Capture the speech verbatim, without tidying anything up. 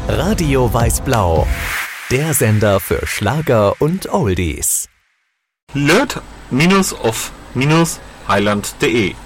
Radio Weiß-Blau, der Sender für Schlager und Oldies. Löt-off-highland.de